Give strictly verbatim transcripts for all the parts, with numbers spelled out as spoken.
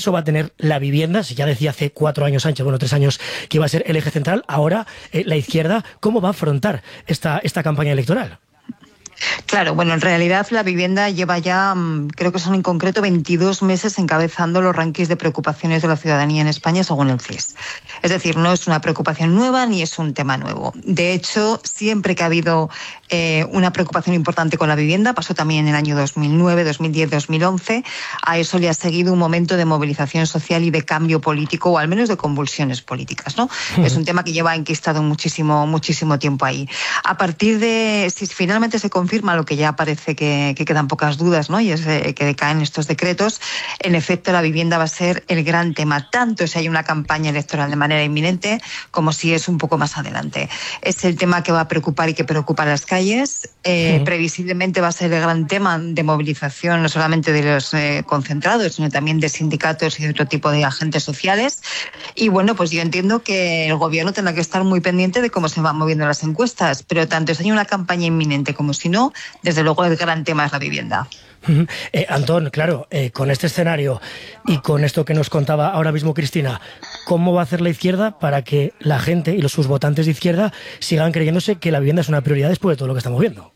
peso va a tener la vivienda? Si ya decía hace cuatro años Sánchez, bueno, tres años, que iba a ser el eje central, ahora eh, la izquierda, ¿cómo va a afrontar esta, esta campaña electoral? Claro, bueno, en realidad la vivienda lleva ya, creo que son en concreto veintidós meses encabezando los rankings de preocupaciones de la ciudadanía en España según el C I E S. Es decir, no es una preocupación nueva ni es un tema nuevo. De hecho, siempre que ha habido eh, una preocupación importante con la vivienda, pasó también en el año dos mil nueve, dos mil diez, dos mil once, a eso le ha seguido un momento de movilización social y de cambio político, o al menos de convulsiones políticas, ¿no? Sí. Es un tema que lleva enquistado muchísimo, muchísimo tiempo ahí. A partir de, si finalmente se confirma lo que ya parece que, que quedan pocas dudas, ¿no? Y es eh, que decaen estos decretos, en efecto la vivienda va a ser el gran tema, tanto si hay una campaña electoral de manera inminente como si es un poco más adelante. Es el tema que va a preocupar y que preocupa a las calles. Eh, sí. Previsiblemente va a ser el gran tema de movilización, no solamente de los eh, concentrados, sino también de sindicatos y de otro tipo de agentes sociales. Y bueno, pues yo entiendo que el gobierno tendrá que estar muy pendiente de cómo se van moviendo las encuestas, pero tanto si hay una campaña inminente como si no, desde luego el gran tema es la vivienda. Eh, Antón, claro, eh, con este escenario y con esto que nos contaba ahora mismo Cristina, ¿cómo va a hacer la izquierda para que la gente y los, sus votantes de izquierda sigan creyéndose que la vivienda es una prioridad después de todo lo que estamos viendo?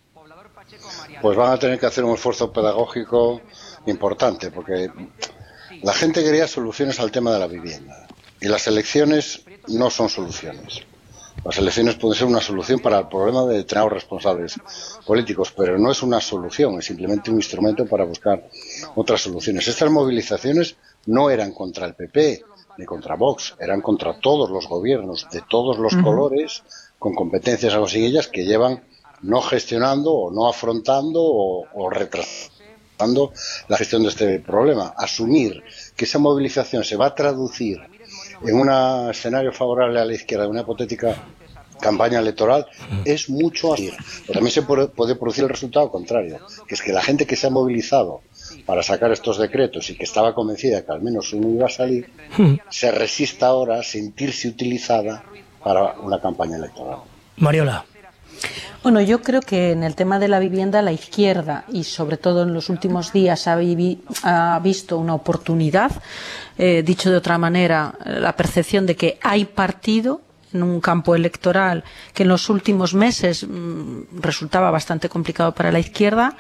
Pues van a tener que hacer un esfuerzo pedagógico importante, porque la gente quería soluciones al tema de la vivienda y las elecciones no son soluciones. Las elecciones pueden ser una solución para el problema de determinados responsables políticos, pero no es una solución, es simplemente un instrumento para buscar otras soluciones. Estas movilizaciones no eran contra el P P ni contra Vox, eran contra todos los gobiernos de todos los uh-huh. colores, con competencias agosillas que llevan no gestionando o no afrontando o, o retrasando la gestión de este problema. Asumir que esa movilización se va a traducir en un escenario favorable a la izquierda de una hipotética campaña electoral es mucho así. Pero también se puede, puede producir el resultado contrario, que es que la gente que se ha movilizado para sacar estos decretos y que estaba convencida que al menos uno iba a salir, se resista ahora a sentirse utilizada para una campaña electoral. Mariola. Bueno, yo creo que en el tema de la vivienda la izquierda, y sobre todo en los últimos días, ha, vi, ha visto una oportunidad, eh, dicho de otra manera, la percepción de que hay partido en un campo electoral que en los últimos meses mmm, resultaba bastante complicado para la izquierda,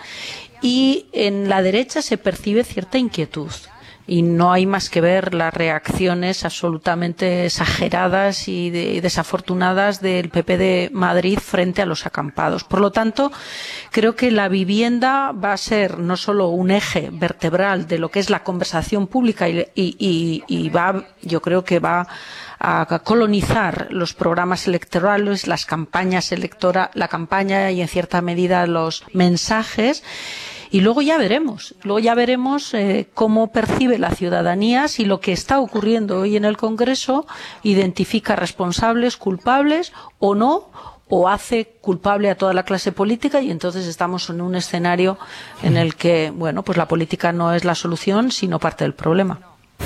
y en la derecha se percibe cierta inquietud. Y no hay más que ver las reacciones absolutamente exageradas y, de, y desafortunadas del P P de Madrid frente a los acampados. Por lo tanto, creo que la vivienda va a ser no solo un eje vertebral de lo que es la conversación pública y, y, y, y va, yo creo que va a colonizar los programas electorales, las campañas electorales, la campaña y en cierta medida los mensajes. Y luego ya veremos, luego ya veremos eh, cómo percibe la ciudadanía, si lo que está ocurriendo hoy en el Congreso identifica responsables, culpables o no, o hace culpable a toda la clase política, y entonces estamos en un escenario en el que, bueno, pues la política no es la solución, sino parte del problema.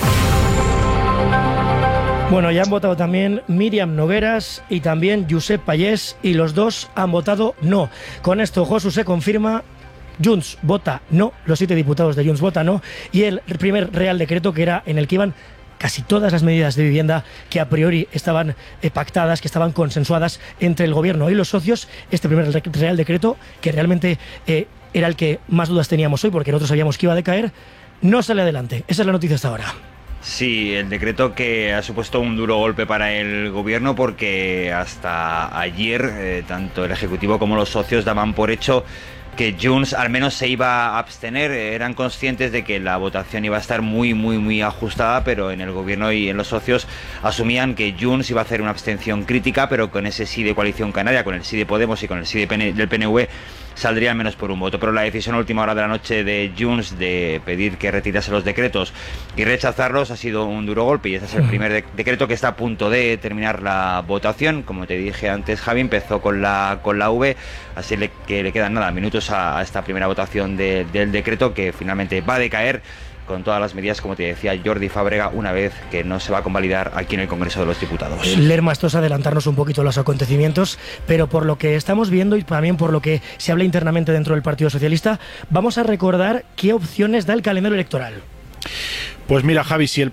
Bueno, ya han votado también Míriam Nogueras y también Josep Pallés, y los dos han votado no. Con esto, Josu, se confirma: Junts vota no, los siete diputados de Junts votan no, y el primer Real Decreto, que era en el que iban casi todas las medidas de vivienda que a priori estaban eh, pactadas, que estaban consensuadas entre el Gobierno y los socios, este primer Real Decreto, que realmente eh, era el que más dudas teníamos hoy, porque nosotros sabíamos que iba a decaer, no sale adelante. Esa es la noticia hasta ahora. Sí, el decreto que ha supuesto un duro golpe para el gobierno, porque hasta ayer eh, tanto el Ejecutivo como los socios daban por hecho que Junts al menos se iba a abstener. Eran conscientes de que la votación iba a estar muy, muy, muy ajustada, pero en el gobierno y en los socios asumían que Junts iba a hacer una abstención crítica, pero con ese sí de Coalición Canaria, con el sí de Podemos y con el sí de P N, del P N V, saldría al menos por un voto. Pero la decisión a última hora de la noche de Junts de pedir que retirase los decretos y rechazarlos ha sido un duro golpe, y este es el primer de- decreto que está a punto de terminar la votación. Como te dije antes, Javi, empezó con la con la V, así le, que le quedan nada minutos a, a esta primera votación de, del decreto, que finalmente va a decaer con todas las medidas, como te decía Jordi Fábrega, una vez que no se va a convalidar aquí en el Congreso de los Diputados. Lerma, esto es adelantarnos un poquito los acontecimientos, pero por lo que estamos viendo y también por lo que se habla internamente dentro del Partido Socialista, vamos a recordar qué opciones da el calendario electoral. Pues mira, Javi, si el